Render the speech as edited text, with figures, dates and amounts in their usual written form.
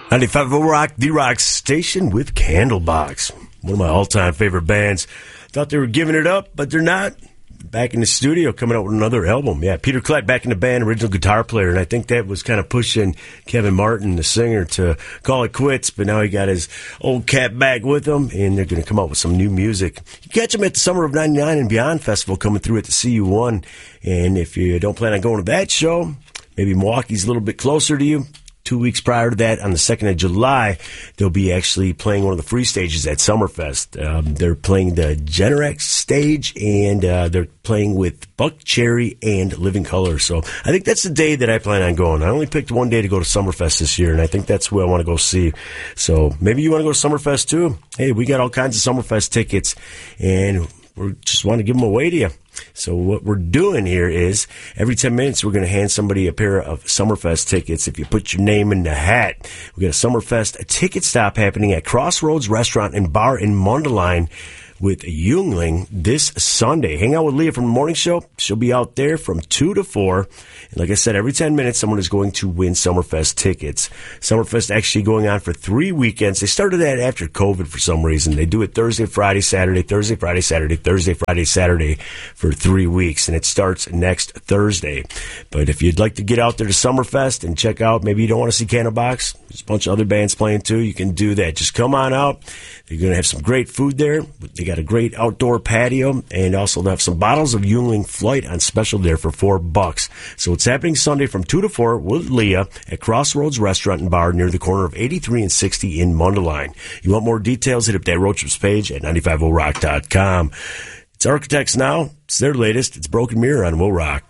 95 Rock, the rock station with Candlebox. One of my all-time favorite bands. Thought they were giving it up, but they're not. Back in the studio, coming out with another album. Yeah, Peter Klett back in the band, original guitar player, and I think that was kind of pushing Kevin Martin, the singer, to call it quits, but now he got his old cat back with him, and they're going to come out with some new music. You catch them at the Summer of 99 and Beyond Festival coming through at the CU1, and if you don't plan on going to that show, maybe Milwaukee's a little bit closer to you. 2 weeks prior to that, on the 2nd of July, they'll be actually playing one of the free stages at Summerfest. They're playing the Generac stage, and they're playing with Buck Cherry and Living Color. So I think that's the day that I plan on going. I only picked one day to go to Summerfest this year, and I think that's who I want to go see. So maybe you want to go to Summerfest too? Hey, we got all kinds of Summerfest tickets, and we just want to give them away to you. So what we're doing here is every 10 minutes we're going to hand somebody a pair of Summerfest tickets. If you put your name in the hat, we got a Summerfest ticket stop happening at Crossroads Restaurant and Bar in Mundelein with Yuengling this Sunday. Hang out with Leah from the morning show. She'll be out there from 2 to 4. And like I said, every 10 minutes, someone is going to win Summerfest tickets. Summerfest actually going on for 3 weekends. They started that after COVID for some reason. They do it Thursday, Friday, Saturday, Thursday, Friday, Saturday, Thursday, Friday, Saturday for 3 weeks. And it starts next Thursday. But if you'd like to get out there to Summerfest and check out, maybe you don't want to see Candlebox, there's a bunch of other bands playing too, you can do that. Just come on out. They're going to have some great food there. They got a great outdoor patio, and also they have some bottles of Yuengling Flight on special there for $4. So it's happening Sunday from 2 to 4 with Leah at Crossroads Restaurant and Bar near the corner of 83 and 60 in Mundelein. You want more details, hit up that road trips page at 950rock.com. It's Architects Now. It's their latest. It's Broken Mirror on Will Rock.